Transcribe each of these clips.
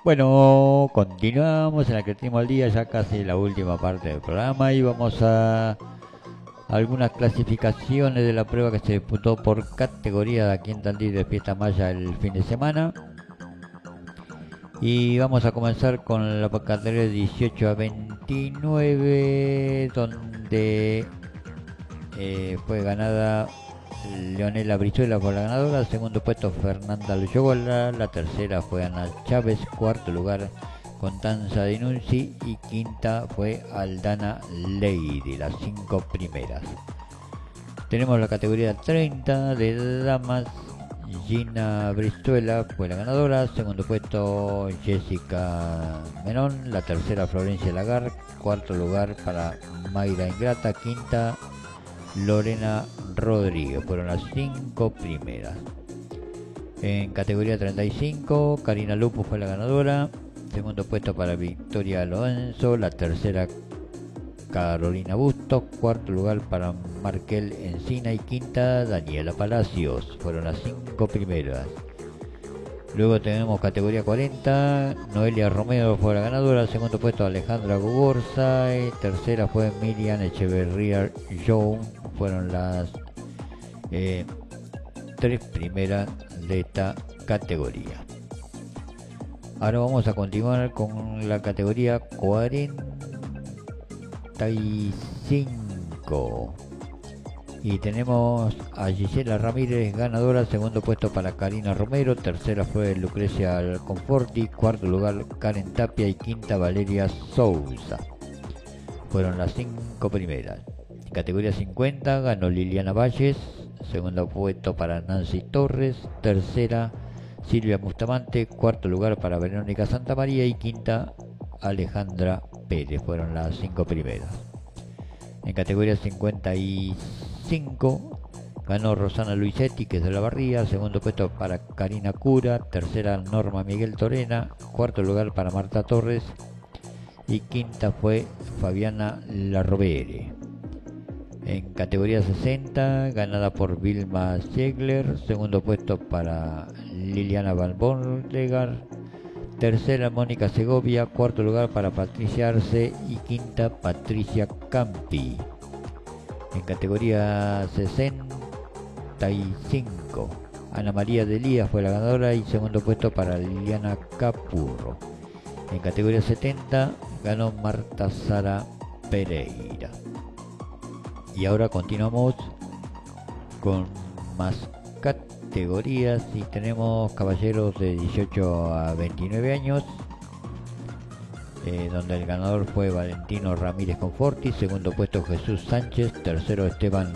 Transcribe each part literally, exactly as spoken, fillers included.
Bueno, continuamos en Atletismo al Día, ya casi la última parte del programa y vamos a algunas clasificaciones de la prueba que se disputó por categoría de aquí en Tandil de Fiesta Maya el fin de semana. Y vamos a comenzar con la categoría de dieciocho a veintinueve, donde eh, fue ganada Leonela Brizuela por la ganadora, segundo puesto Fernanda Luyogola, la tercera fue Ana Chávez, cuarto lugar Constanza Dinunzi y quinta fue Aldana Leydi, las cinco primeras. Tenemos la categoría treinta de damas, Gina Brizuela fue la ganadora, segundo puesto Jessica Menón, la tercera Florencia Lagar, cuarto lugar para Mayra Ingrata, quinta Lorena Rodríguez, fueron las cinco primeras. En categoría treinta y cinco, Karina Lupo fue la ganadora, segundo puesto para Victoria Lorenzo, la tercera Carolina Bustos, cuarto lugar para Markel Encina y quinta Daniela Palacios, fueron las cinco primeras. Luego tenemos categoría cuarenta, Noelia Romero fue la ganadora, segundo puesto Alejandra Gugorza, y tercera fue Miriam Echeverría Jones, fueron las eh, tres primeras de esta categoría. Ahora vamos a continuar con la categoría cuarenta y cinco. Y tenemos a Gisela Ramírez, ganadora, segundo puesto para Karina Romero, tercera fue Lucrecia Conforti, cuarto lugar Karen Tapia y quinta Valeria Sousa. Fueron las cinco primeras. En categoría cincuenta ganó Liliana Valles, segundo puesto para Nancy Torres, tercera Silvia Bustamante, cuarto lugar para Verónica Santamaría y quinta Alejandra Pérez. Fueron las cinco primeras. En categoría cincuenta y cinco ganó Rosana Luisetti, que es de la Barría, segundo puesto para Karina Cura, tercera Norma Miguel Torena, cuarto lugar para Marta Torres y quinta fue Fabiana Larrovere. En categoría sesenta, ganada por Vilma Ziegler, segundo puesto para Liliana Van Borlegar, tercera Mónica Segovia, cuarto lugar para Patricia Arce y quinta Patricia Campi. En categoría sesenta y cinco, Ana María Delías fue la ganadora y segundo puesto para Liliana Capurro. En categoría setenta ganó Marta Sara Pereira. Y ahora continuamos con más categorías y tenemos caballeros de dieciocho a veintinueve años, eh, donde el ganador fue Valentino Ramírez Conforti, segundo puesto Jesús Sánchez, tercero Esteban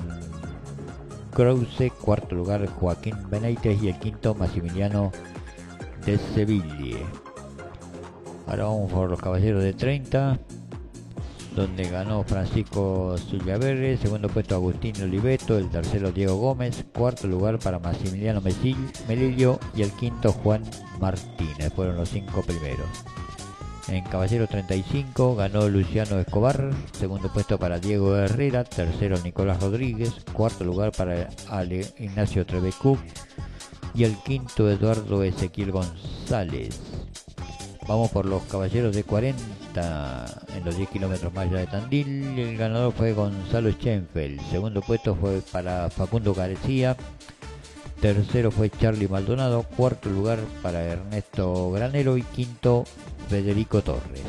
Krause, cuarto lugar Joaquín Benítez y el quinto Massimiliano de Sevilla. Ahora vamos por los caballeros de treinta, donde ganó Francisco Zuliaberre, segundo puesto Agustín Oliveto, el tercero Diego Gómez, cuarto lugar para Massimiliano Melillo y el quinto Juan Martínez. Fueron los cinco primeros. En Caballero treinta y cinco ganó Luciano Escobar, segundo puesto para Diego Herrera, tercero Nicolás Rodríguez, cuarto lugar para Ale Ignacio Trebecuc y el quinto Eduardo Ezequiel González. Vamos por los caballeros de cuarenta en los diez kilómetros más allá de Tandil. El ganador fue Gonzalo Schenfeld. Segundo puesto fue para Facundo García. Tercero fue Charlie Maldonado. Cuarto lugar para Ernesto Granero y quinto Federico Torres.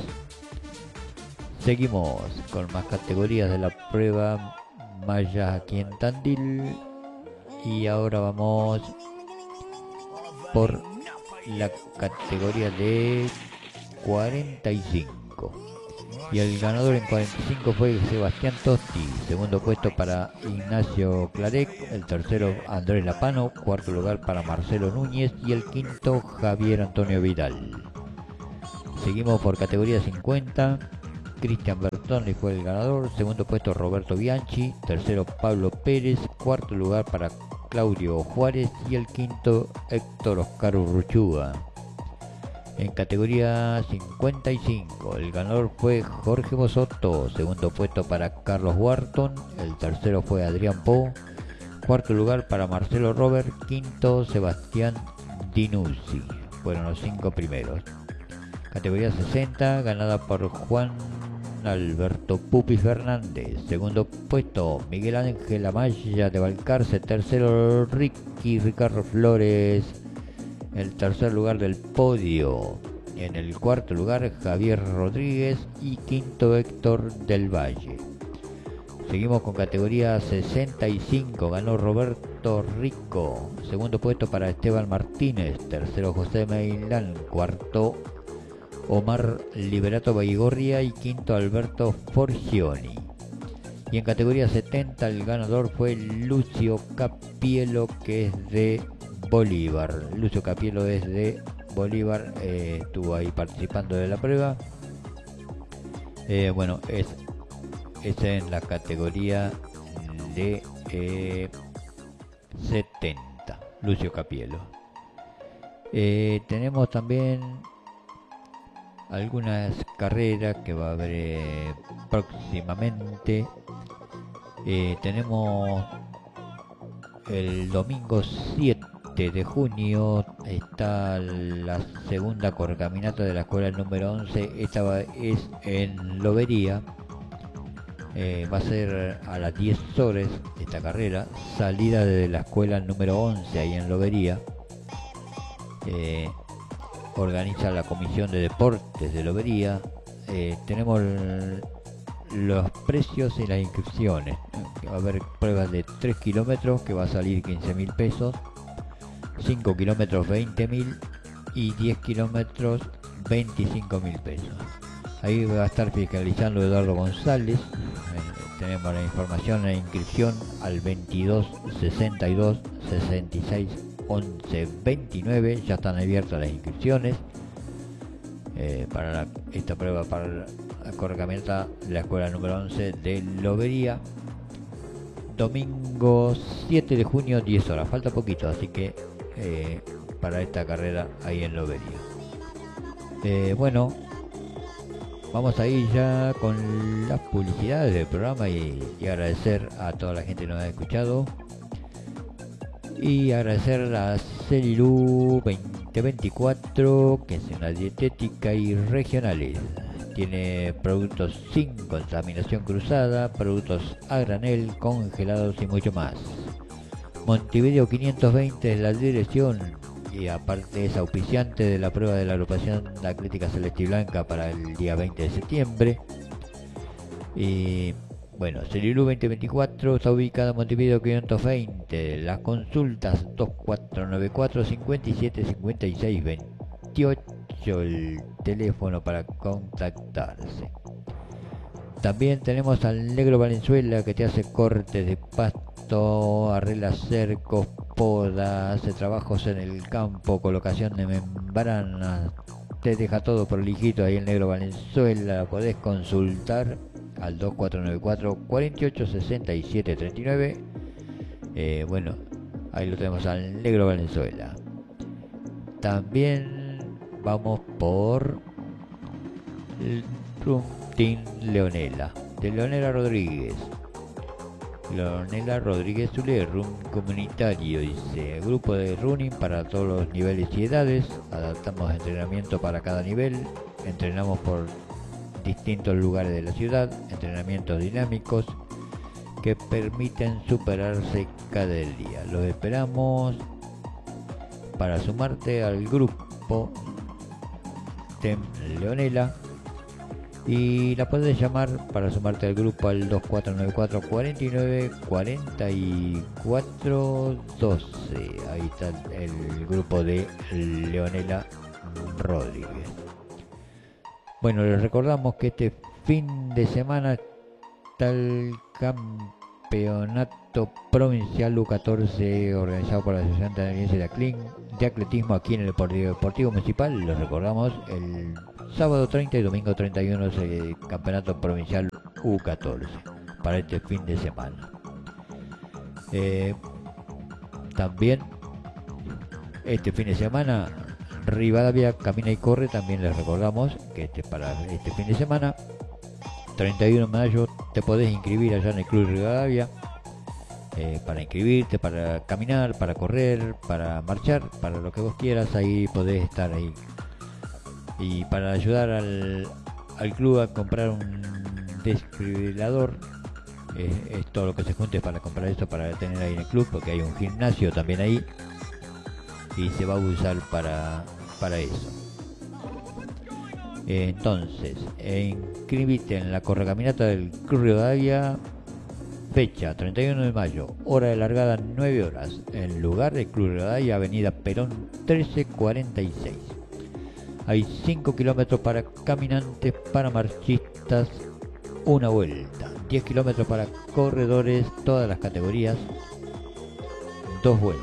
Seguimos con más categorías de la prueba maya aquí en Tandil. Y ahora vamos por la categoría de cuarenta y cinco y el ganador en cuarenta y cinco fue Sebastián Tosti, segundo puesto para Ignacio Clarec, el tercero Andrés Lapano, cuarto lugar para Marcelo Núñez y el quinto Javier Antonio Vidal. Seguimos por categoría cincuenta, Cristian Bertoni fue el ganador, segundo puesto Roberto Bianchi, tercero Pablo Pérez, cuarto lugar para Claudio Juárez y el quinto Héctor Oscar Urruchuga. En categoría cincuenta y cinco, el ganador fue Jorge Bosotto, segundo puesto para Carlos Wharton, el tercero fue Adrián Po, cuarto lugar para Marcelo Robert, quinto Sebastián Dinuzzi. Fueron los cinco primeros. Categoría sesenta, ganada por Juan Alberto Pupi Fernández. Segundo puesto, Miguel Ángel Amaya de Balcarce. Tercero, Ricky Ricardo Flores, el tercer lugar del podio. En el cuarto lugar, Javier Rodríguez. Y quinto, Héctor del Valle. Seguimos con categoría sesenta y cinco, ganó Roberto Rico. Segundo puesto para Esteban Martínez. Tercero, José Meilán. Cuarto, Omar Liberato Baigorria. Y quinto, Alberto Forgioni. Y en categoría setenta el ganador fue Lucio Capielo, que es de Bolívar. Lucio Capielo es de Bolívar, eh, estuvo ahí participando de la prueba. Eh, bueno, es, es en la categoría de eh, setenta, Lucio Capielo. Eh, tenemos también algunas carreras que va a haber eh, próximamente. Eh, tenemos el domingo siete de junio está la segunda corcaminata de la escuela número once. Esta va, es en Lobería. Eh, va a ser a las diez horas esta carrera, salida de la escuela número once ahí en Lobería. Eh, organiza la Comisión de Deportes de Lobería. Eh, tenemos el, los precios y las inscripciones. Va a haber pruebas de tres kilómetros que va a salir quince mil pesos, cinco kilómetros veinte mil y diez kilómetros veinticinco mil pesos. Ahí va a estar fiscalizando Eduardo González. Eh, tenemos la información e inscripción al veintidós sesenta y dos sesenta y seis once veintinueve. Ya están abiertas las inscripciones eh, para la, esta prueba para la, la correcamienta de la escuela número once de Lobería. Domingo siete de junio, diez horas. Falta poquito, así que eh, para esta carrera ahí en Lobería. Eh, bueno, vamos a ir ya con las publicidades del programa y, y agradecer a toda la gente que nos ha escuchado. Y agradecer a Celilú veinte veinticuatro, que es una dietética y regionales. Tiene productos sin contaminación cruzada, productos a granel, congelados y mucho más. Montevideo quinientos veinte es la dirección y aparte es auspiciante de la prueba de la agrupación atlética Celeste y Blanca para el día veinte de septiembre. Y bueno, Celilú veinte veinticuatro está ubicada en Montevideo quinientos veinte. Las consultas dos cuatro nueve cuatro cinco siete cinco seis dos ocho, el teléfono para contactarse. También tenemos al Negro Valenzuela, que te hace cortes de pasto, arregla cercos, poda, hace trabajos en el campo, colocación de membranas, te deja todo prolijito ahí el Negro Valenzuela. Podés consultar al dos cuatro nueve cuatro cuatro ocho seis siete tres nueve. Eh, bueno, ahí lo tenemos al Negro Valenzuela. También vamos por el Rum Team Leonela, de Leonela Rodríguez. Leonela Rodríguez Zule, Rum comunitario, dice: grupo de running para todos los niveles y edades. Adaptamos entrenamiento para cada nivel. Entrenamos por distintos lugares de la ciudad. Entrenamientos dinámicos que permiten superarse cada día. Los esperamos para sumarte al grupo Tem Leonela, y la puedes llamar para sumarte al grupo al dos cuatro nueve cuatro cuatro nueve cuatro cuatro doce. Ahí está el grupo de Leonela Rodríguez. Bueno, les recordamos que este fin de semana está el campeonato provincial U catorce organizado por la Asociación Tanariense de, Aclin, de Atletismo aquí en el Deportivo Municipal. Les recordamos, el sábado treinta y domingo treinta y uno es el campeonato provincial U catorce para este fin de semana. Eh, también este fin de semana Rivadavia Camina y Corre, también les recordamos que este para este fin de semana treinta y uno de mayo te podés inscribir allá en el Club Rivadavia, eh, para inscribirte, para caminar, para correr, para marchar, para lo que vos quieras. Ahí podés estar ahí Y para ayudar al, al club a comprar un desfibrilador, eh, es todo lo que se junte para comprar esto, para tener ahí en el club, porque hay un gimnasio también ahí y se va a usar para, para eso. Entonces, inscribite en la correcaminata del Club Rivadavia, fecha treinta y uno de mayo, hora de largada nueve horas, en lugar del Club Rivadavia, avenida Perón trece cuarenta y seis. Hay cinco kilómetros para caminantes, para marchistas, una vuelta, diez kilómetros para corredores, todas las categorías, dos vueltas.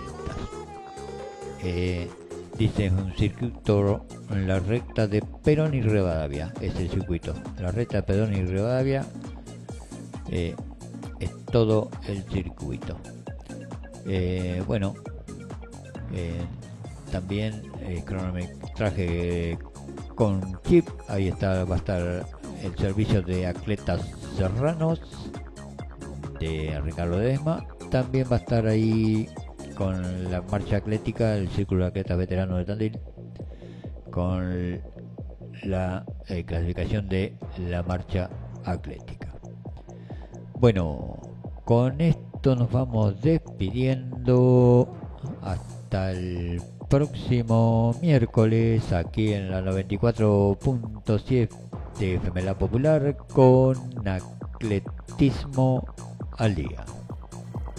Eh, dice un circuito en la recta de Perón y Rivadavia, es el circuito, la recta de Perón y Rivadavia, eh, es todo el circuito. Eh, bueno, eh, también eh, cronometraje con chip, ahí está, va a estar el servicio de atletas serranos de Ricardo Ledesma. También va a estar ahí con la marcha atlética el Círculo de Atletas Veteranos de Tandil, con la eh, clasificación de la marcha atlética. Bueno, con esto nos vamos despidiendo hasta el próximo miércoles aquí en la noventa y cuatro punto siete de F M La Popular con Atletismo al Día.